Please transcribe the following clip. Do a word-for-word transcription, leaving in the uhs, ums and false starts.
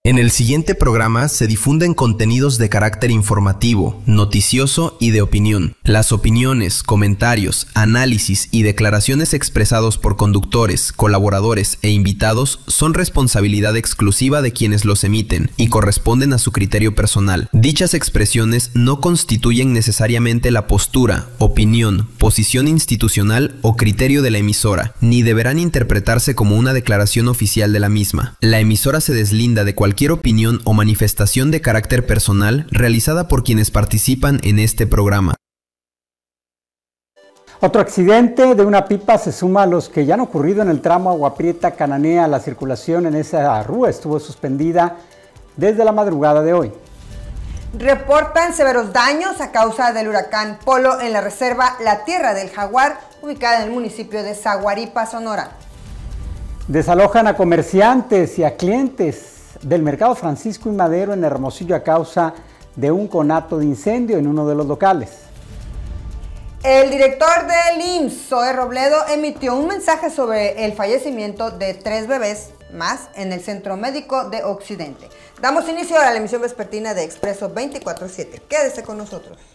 En el siguiente programa se difunden contenidos de carácter informativo, noticioso y de opinión. Las opiniones, comentarios, análisis y declaraciones expresados por conductores, colaboradores e invitados son responsabilidad exclusiva de quienes los emiten y corresponden a su criterio personal. Dichas expresiones no constituyen necesariamente la postura, opinión, posición institucional o criterio de la emisora, ni deberán interpretarse como una declaración oficial de la misma. La emisora se deslinda de cualquier Cualquier opinión o manifestación de carácter personal realizada por quienes participan en este programa. Otro accidente de una pipa se suma a los que ya han ocurrido en el tramo Agua Prieta Cananea. La circulación en esa rúa estuvo suspendida desde la madrugada de hoy. Reportan severos daños a causa del huracán Polo en la reserva La Tierra del Jaguar, ubicada en el municipio de Zaguaripa, Sonora. Desalojan a comerciantes y a clientes del mercado Francisco y Madero en Hermosillo a causa de un conato de incendio en uno de los locales. El director del I M S S, Zoe Robledo, emitió un mensaje sobre el fallecimiento de tres bebés más en el Centro Médico de Occidente. Damos inicio a la emisión vespertina de Expreso veinticuatro siete. Quédese con nosotros.